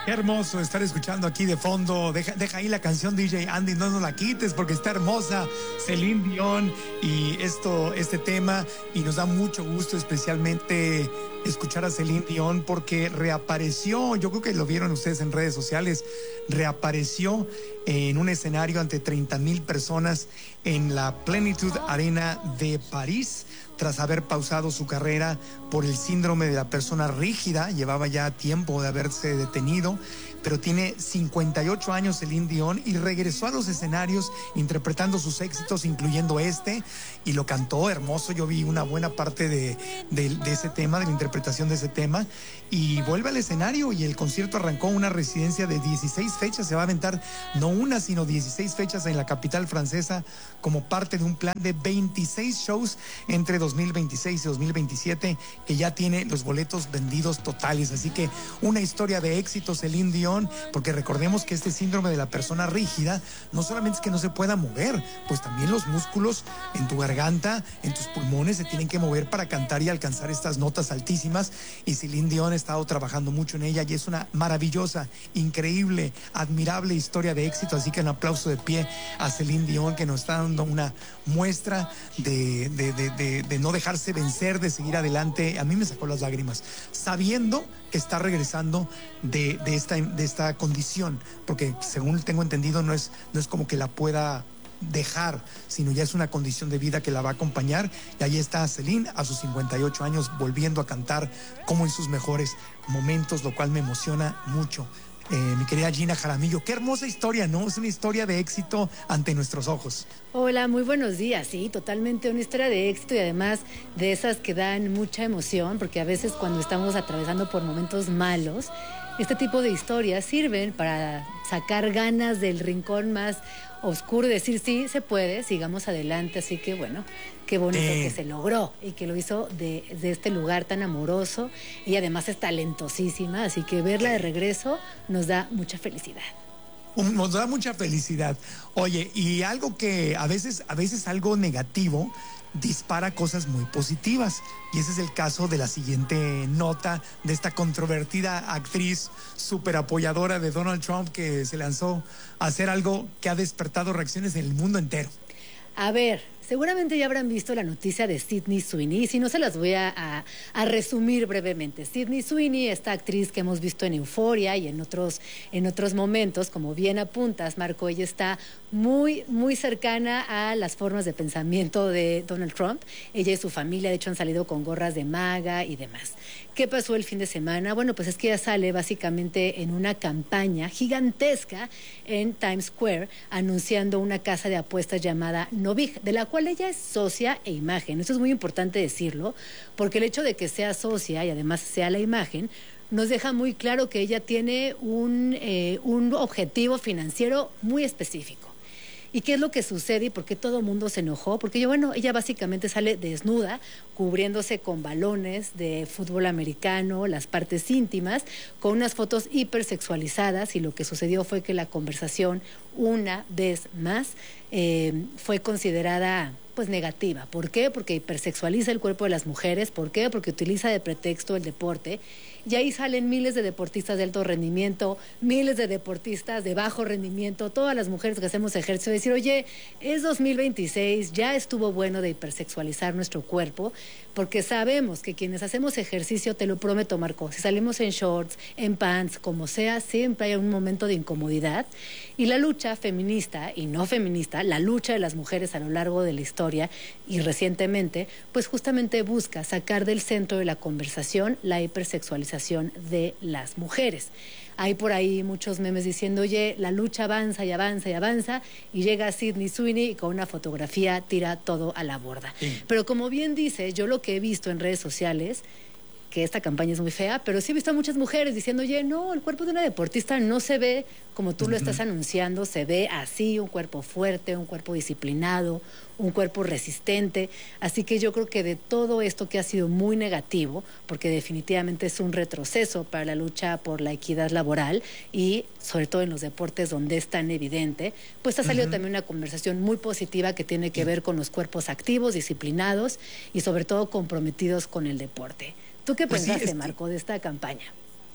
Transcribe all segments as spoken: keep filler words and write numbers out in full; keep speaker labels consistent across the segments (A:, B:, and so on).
A: Qué hermoso estar escuchando aquí de fondo. Deja, deja ahí la canción D J Andy, no nos la quites porque está hermosa. Celine Dion y esto, este tema. Y nos da mucho gusto especialmente escuchar a Celine Dion porque reapareció, yo creo que lo vieron ustedes en redes sociales, reapareció en un escenario ante treinta mil personas en la Plenitude Arena de París, tras haber pausado su carrera por el síndrome de la persona rígida. Llevaba ya tiempo de haberse detenido, pero tiene cincuenta y ocho años Celine Dion y regresó a los escenarios interpretando sus éxitos, incluyendo este, y lo cantó hermoso. Yo vi una buena parte de, de, de ese tema, de la interpretación de ese tema, y vuelve al escenario y el concierto arrancó una residencia de dieciséis fechas. Se va a aventar no una, sino dieciséis fechas en la capital francesa como parte de un plan de veintiséis shows entre dos mil veintiséis y dos mil veintisiete, que ya tiene los boletos vendidos totales. Así que una historia de éxito, Celine Dion, porque recordemos que este síndrome de la persona rígida no solamente es que no se pueda mover, pues también los músculos en tu garganta, en tus pulmones se tienen que mover para cantar y alcanzar estas notas altísimas, y Celine Dion ha estado trabajando mucho en ella y es una maravillosa, increíble, admirable historia de éxito. Así que un aplauso de pie a Celine Dion, que nos está dando una muestra de, de, de, de, de no dejarse vencer, de seguir adelante. A mí me sacó las lágrimas sabiendo que está regresando de, de, esta, de esta condición, porque según tengo entendido no es, no es como que la pueda dejar, sino ya es una condición de vida que la va a acompañar. Y ahí está Celine a sus cincuenta y ocho años volviendo a cantar como en sus mejores momentos, lo cual me emociona mucho. Eh, mi querida Gina Jaramillo, qué hermosa historia, ¿no? Es una historia de éxito ante nuestros ojos.
B: Hola, muy buenos días. Sí, totalmente una historia de éxito y además de esas que dan mucha emoción, porque a veces cuando estamos atravesando por momentos malos, este tipo de historias sirven para sacar ganas del rincón más oscuro y decir, sí, se puede, sigamos adelante. Así que bueno, qué bonito eh. que se logró y que lo hizo de, de este lugar tan amoroso, y además es talentosísima, así que verla de regreso nos da mucha felicidad.
A: Nos da mucha felicidad. Oye, y algo que a veces, a veces algo negativo dispara cosas muy positivas, y ese es el caso de la siguiente nota de esta controvertida actriz súper apoyadora de Donald Trump, que se lanzó a hacer algo que ha despertado reacciones en el mundo entero.
B: A ver, seguramente ya habrán visto la noticia de Sydney Sweeney, y si no se las voy a, a, a resumir brevemente. Sydney Sweeney, esta actriz que hemos visto en Euphoria y en otros, en otros momentos, como bien apuntas, Marco, ella está muy, muy cercana a las formas de pensamiento de Donald Trump. Ella y su familia, de hecho, han salido con gorras de MAGA y demás. ¿Qué pasó el fin de semana? Bueno, pues es que ella sale básicamente en una campaña gigantesca en Times Square anunciando una casa de apuestas llamada Novig, de la cual ella es socia e imagen. Esto es muy importante decirlo, porque el hecho de que sea socia y además sea la imagen nos deja muy claro que ella tiene un, eh, un objetivo financiero muy específico. ¿Y qué es lo que sucede y por qué todo el mundo se enojó? Porque bueno, ella básicamente sale desnuda, cubriéndose con balones de fútbol americano, las partes íntimas, con unas fotos hipersexualizadas, y lo que sucedió fue que la conversación, una vez más, eh, fue considerada pues negativa. ¿Por qué? Porque hipersexualiza el cuerpo de las mujeres. ¿Por qué? Porque utiliza de pretexto el deporte. Y ahí salen miles de deportistas de alto rendimiento, miles de deportistas de bajo rendimiento, todas las mujeres que hacemos ejercicio, decir, oye, es dos mil veintiséis, ya estuvo bueno de hipersexualizar nuestro cuerpo, porque sabemos que quienes hacemos ejercicio, te lo prometo, Marco, si salimos en shorts, en pants, como sea, siempre hay un momento de incomodidad. Y la lucha feminista y no feminista, la lucha de las mujeres a lo largo de la historia y recientemente, pues justamente busca sacar del centro de la conversación la hipersexualización de las mujeres. Hay por ahí muchos memes diciendo, oye, la lucha avanza y avanza y avanza, y llega Sydney Sweeney y con una fotografía tira todo a la borda. Sí. Pero como bien dice, yo lo que he visto en redes sociales, que esta campaña es muy fea, pero sí he visto a muchas mujeres diciendo, oye, no, el cuerpo de una deportista no se ve como tú uh-huh. lo estás anunciando, se ve así, un cuerpo fuerte, un cuerpo disciplinado, un cuerpo resistente. Así que yo creo que de todo esto que ha sido muy negativo, porque definitivamente es un retroceso para la lucha por la equidad laboral y sobre todo en los deportes donde es tan evidente, pues ha salido uh-huh. también una conversación muy positiva que tiene que ver con los cuerpos activos, disciplinados y sobre todo comprometidos con el deporte. ¿Tú qué pues pensaste, sí, este... Marco, de esta campaña?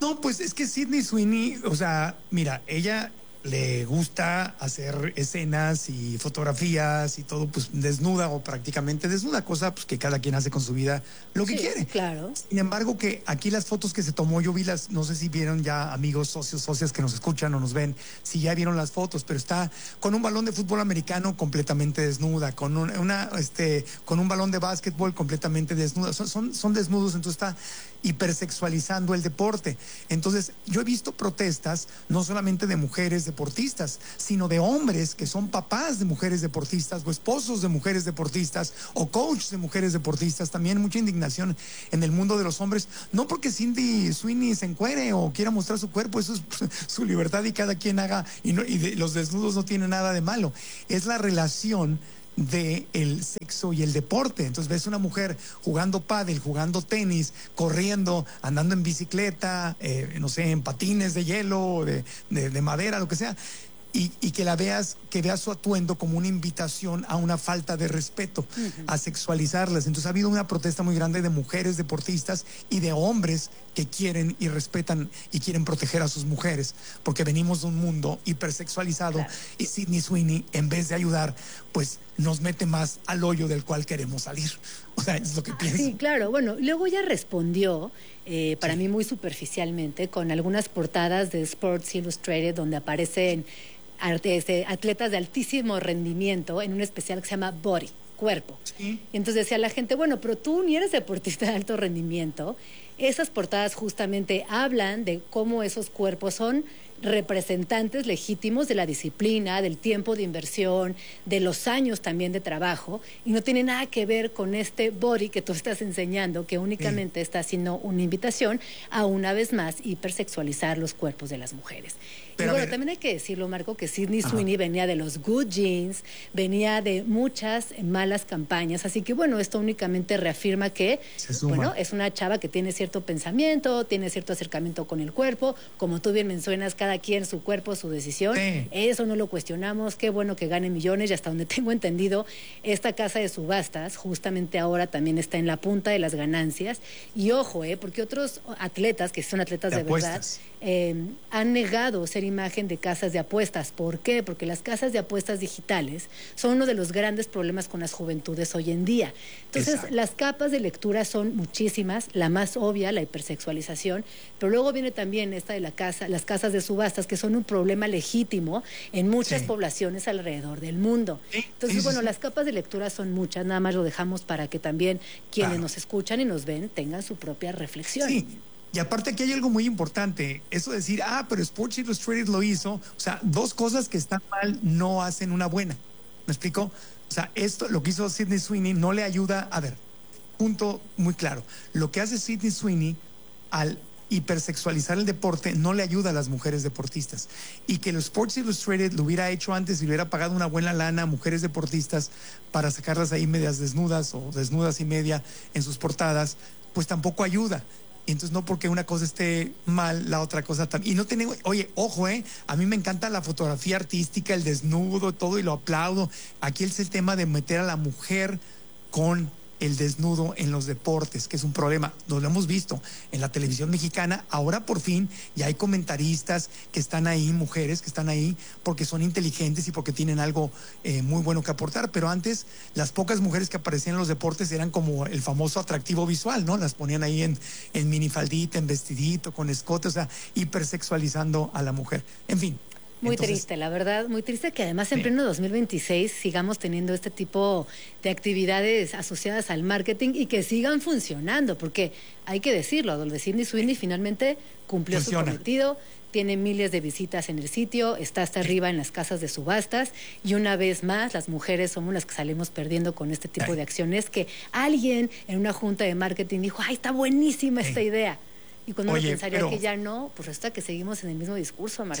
A: No, pues es que Sydney Sweeney, o sea, mira, ella le gusta hacer escenas y fotografías y todo, pues desnuda o prácticamente desnuda, cosa pues que cada quien hace con su vida lo que
B: Sí,
A: quiere.
B: claro.
A: Sin embargo, que aquí las fotos que se tomó, yo vi las, no sé si vieron ya amigos, socios, socias que nos escuchan o nos ven, si ya vieron las fotos, pero está con un balón de fútbol americano completamente desnuda, con un, una, este, con un balón de básquetbol completamente desnuda, son, son, son desnudos, entonces está hipersexualizando el deporte. Entonces, yo he visto protestas no solamente de mujeres deportistas, sino de hombres que son papás de mujeres deportistas o esposos de mujeres deportistas o coaches de mujeres deportistas. También mucha indignación en el mundo de los hombres, no porque Cindy Sweeney se encuere o quiera mostrar su cuerpo, eso es su libertad y cada quien haga, y, no, y de, los desnudos no tienen nada de malo, es la relación de el sexo y el deporte. Entonces ves una mujer jugando pádel, jugando tenis, corriendo, andando en bicicleta, eh, no sé, en patines de hielo, de, de, de madera, lo que sea, y, y que la veas, que veas su atuendo como una invitación a una falta de respeto, uh-huh. a sexualizarlas. Entonces ha habido una protesta muy grande de mujeres deportistas y de hombres que quieren y respetan y quieren proteger a sus mujeres, porque venimos de un mundo hipersexualizado, claro. Y Sydney Sweeney, en vez de ayudar, pues nos mete más al hoyo del cual queremos salir. O sea, es lo que pienso.
B: Sí, claro. Bueno, luego ella respondió, eh, para sí. mí muy superficialmente, con algunas portadas de Sports Illustrated donde aparecen atletas de altísimo rendimiento en un especial que se llama Body, cuerpo. Sí. Y entonces decía la gente, bueno, pero tú ni eres deportista de alto rendimiento. Esas portadas justamente hablan de cómo esos cuerpos son representantes legítimos de la disciplina, del tiempo de inversión, de los años también de trabajo, y no tiene nada que ver con este body que tú estás enseñando, que únicamente sí. está haciendo una invitación a, una vez más, hipersexualizar los cuerpos de las mujeres. Pero y bueno, también hay que decirlo, Marco, que Sydney Sweeney venía de los good jeans, venía de muchas malas campañas, así que bueno, esto únicamente reafirma que bueno, es una chava que tiene cierto pensamiento, tiene cierto acercamiento con el cuerpo, como tú bien mencionas, cada quien su cuerpo, su decisión, sí. Eso no lo cuestionamos, qué bueno que gane millones, y hasta donde tengo entendido, esta casa de subastas justamente ahora también está en la punta de las ganancias, y ojo, eh, porque otros atletas, que son atletas de, de verdad, eh, han negado ser imagen de casas de apuestas. ¿Por qué? Porque las casas de apuestas digitales son uno de los grandes problemas con las juventudes hoy en día. Entonces, exacto. Las capas de lectura son muchísimas, la más obvia, la hipersexualización, pero luego viene también esta de la casa, las casas de subastas, que son un problema legítimo en muchas sí. poblaciones alrededor del mundo. Sí. Entonces, sí, bueno, sí. las capas de lectura son muchas, nada más lo dejamos para que también quienes claro. nos escuchan y nos ven tengan su propia reflexión.
A: Sí. Y aparte aquí hay algo muy importante, eso de decir, ah, pero Sports Illustrated lo hizo, o sea, dos cosas que están mal no hacen una buena, ¿me explico? O sea, esto, lo que hizo Sydney Sweeney no le ayuda, a ver, punto muy claro, lo que hace Sydney Sweeney al hipersexualizar el deporte no le ayuda a las mujeres deportistas, y que los Sports Illustrated lo hubiera hecho antes y le hubiera pagado una buena lana a mujeres deportistas para sacarlas ahí medias desnudas o desnudas y media en sus portadas, pues tampoco ayuda. Entonces, no porque una cosa esté mal, la otra cosa también. Y no tenemos, oye, ojo, eh, a mí me encanta la fotografía artística, el desnudo, todo, y lo aplaudo. Aquí es el tema de meter a la mujer con el desnudo en los deportes, que es un problema. Lo hemos visto en la televisión mexicana. Ahora por fin ya hay comentaristas que están ahí, mujeres que están ahí porque son inteligentes y porque tienen algo eh, muy bueno que aportar. Pero antes las pocas mujeres que aparecían en los deportes eran como el famoso atractivo visual, ¿no? Las ponían ahí en, en minifaldita, en vestidito, con escote, o sea, hipersexualizando a la mujer. En fin.
B: Muy
A: Entonces,
B: triste, la verdad, muy triste que además en pleno dos mil veintiséis sigamos teniendo este tipo de actividades asociadas al marketing y que sigan funcionando, porque hay que decirlo, lo de Sydney Sweeney finalmente cumplió Funciona. su cometido, tiene miles de visitas en el sitio, está hasta arriba en las casas de subastas, y una vez más las mujeres somos las que salimos perdiendo con este tipo de acciones que alguien en una junta de marketing dijo, ¡ay, está buenísima esta idea! Y cuando uno pensaría pero, que ya no, pues resulta que seguimos en el mismo discurso, Marco.
A: Sí.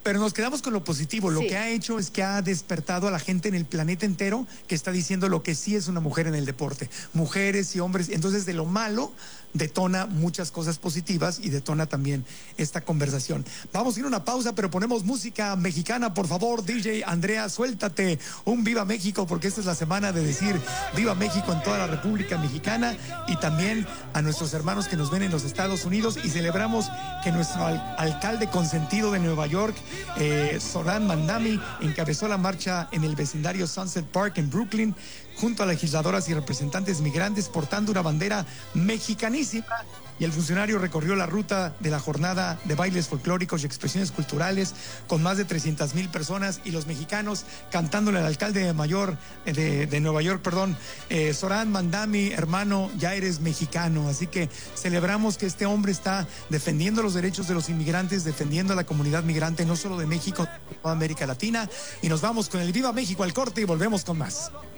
A: pero nos quedamos con lo positivo. Lo
B: Sí.
A: que ha hecho es que ha despertado a la gente en el planeta entero que está diciendo lo que sí es una mujer en el deporte. Mujeres y hombres. Entonces, de lo malo detona muchas cosas positivas y detona también esta conversación. Vamos a ir a una pausa, pero ponemos música mexicana, por favor. D J Andrea, suéltate un Viva México, porque esta es la semana de decir Viva México en toda la República Mexicana, y también a nuestros hermanos que nos ven en los Estados Unidos, y celebramos que nuestro al alcalde consentido de Nueva York, eh, Zoran Mandami, encabezó la marcha en el vecindario Sunset Park en Brooklyn, junto a legisladoras y representantes migrantes portando una bandera mexicanísima, y el funcionario recorrió la ruta de la jornada de bailes folclóricos y expresiones culturales con más de trescientas mil personas, y los mexicanos cantándole al alcalde mayor de, de Nueva York, perdón, eh, Zoran Mandami, hermano, ya eres mexicano. Así que celebramos que este hombre está defendiendo los derechos de los inmigrantes, defendiendo a la comunidad migrante, no solo de México, de toda América Latina. Y nos vamos con el Viva México al corte y volvemos con más.